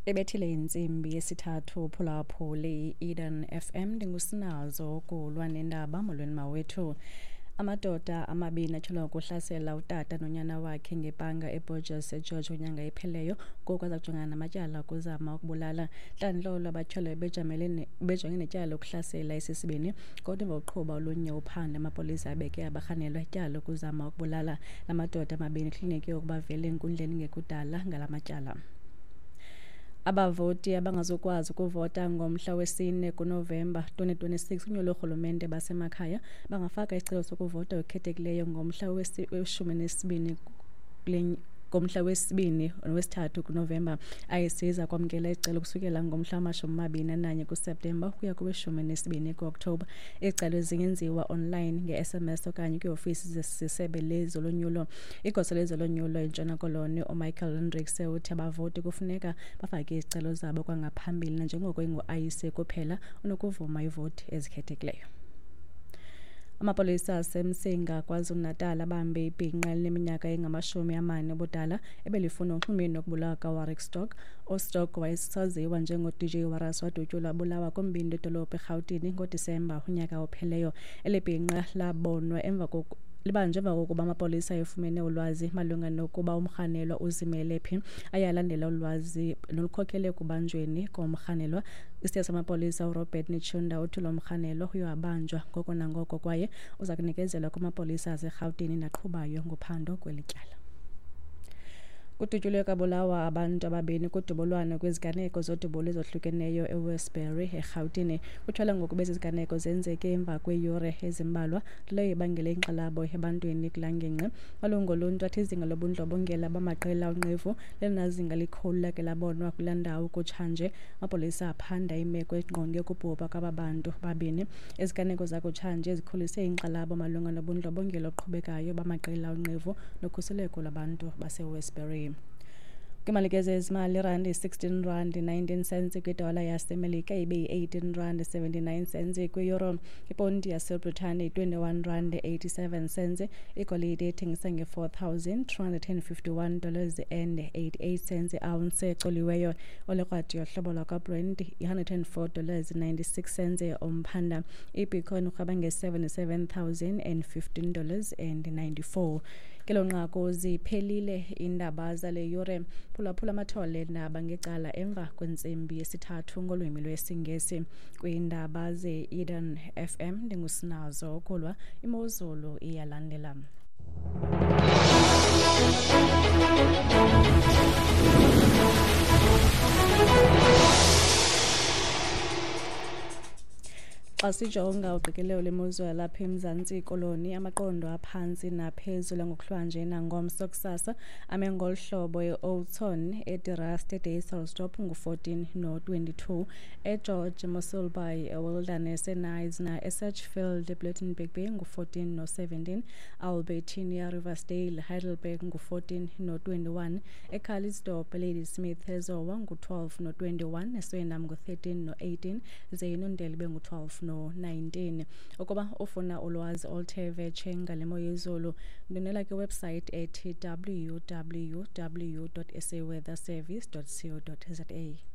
Ebethile insimbi yesithathu phulaphuli le-Eden FM ndingusinazo kulwa nendaba molweni mawethu. Amadoda amabini atyholwa ngokuhlasela utata nonyana wakhe ngepanga eBorges eGeorge kwinyanga epheleyo ngoku aza kujongana namatyala okuzama ukubulala. Ntlandlolo abatyholwa bejongene netyala lokuhlasela esisibini kodwa emva kokuqhuba olunye uphando amapolisa abeke abarhanelwa ityala lokuzama ukubulala. La madoda amabini ekliniki yokuba vele enkundleni ngekudala ngala matyala. Abavoti abangazukwazi ukuvota ngomhla wesine kuNovemba 2026 kunyulo lorhulumente basemakhaya bangafaka isicelo sokuvota okhethekileyo ngomhla wesi-12 ngomhla wesibini nowesithathu kuNovemba. Ayisiza kwamkela isicelo kusukela ngomhla wama-21 kuSeptemba ukuya kuwe-12 kuOkthobha. Izicelo zingenziwa online nge-SMS okanye kwiofisi zesebe lezolonyulo. Igosa lezolonyulo eNtshona Koloni uMichael Hendricks uthi abavoti kufuneka bafake izicelo zabo kwangaphambili nanjengoko ingu-IEC kuphela unokuvuma ivoti ezikhethekileyo. Amapolisa aseMsinga KwaZulu-Natal abambe ibhinqa elineminyaka engama-40 obudala ebelifuna unxulumene nokubulawa kaWarwick Stock. uStock wayesaziwa njengo-DJ Waras wadutyulwa abulawa kumbindi edolophu eRhawutini ngoDisemba unyaka opheleyo. Eli bhinqa labonwa libanjwe emva kokuba amapolisa efumene ulwazi malunga nokuba umrhanelwa uzimele phi. Ayalandela ulwazi nolukhokele kubanjweni komrhanelwa. Isitiya samapolisa uRobert Nichunda uthi lo mrhanelwa uyabanjwa ngoko nangoko kwaye uza kunikezelwa kumapolisa aseRhawutini naqhubayo ngophando kweli tyala. Kudutyulwe kabulawa abantu ababini kudubolwano kweziganeko zodubulo ezohlukeneyo eWestbury eRhawutini. Kuthwala ngoku bezi ziganeko zenzeke emva kweeyure ezimbalwa leyo ibangele inkxalabo ebantwini kulangingqi. Malungu oluntu athi izinga lobundlobongela bamaqela onqevu lenazinga likhulu lake labonwa kulaa ndawo kutshanje. Amapolisa aphanda imeko engqonge ukubhubha kwaba bantu babini. Iziganeko zakutshanje zikhulise inkxalabo malunga nobundlobongela oqhubekayo bamaqela onqevu nokhuseleko lwabantu baseWestbury. Kwimalike zezimali irandi R16.19 kwidola yaseMelika ibe yi-R18.79 kwiEuro. Iponti yaseBritane yi-R21.87. Igolide ethengisa nge $4,351.88. I-ounce ecoliweyo olekrwadi yohlobo lwakaBrent yi-$104.96 omphanda. iBitcoin urhweba nge $77,015.94. Kelo nqaku ziphelile iindaba zale yure. Phulaphula amathole ndaba ngecala emva kwentsimbi yesithathu ngolwimi lwesiNgesi kwiindaba ze-Eden FM. Ndingusinazo kulwa imozulu iyalandela. Xa sijonga uqikelelo lemozulu yalapha eMzantsi Koloni, amaqondo aphantsi naphezulu ngokuhlwanje nangomso kusasa ame ngolu hlobo: e-Oudtshoorn, eDirast, eDayselsdorp ngu-14 no-22, eGeorge, Mosselbaai, eWilderness, eNice eSatchfield, eBlydenburg Bay ngu-14 no-17, Albertina, Riversdale, Heidelberg ngu-14 no-21, eCalitzdorp, Ladysmith, eZowa ngu-12 no-21, eSwellendam ngu-13 no-18, Zeinundlela ngu-12 no-19. Ukuba ufuna ulwazi oluthe vetshe ngale mo yezulu, ndonela kwiwebsite ethi www.saweatherservice.co.za.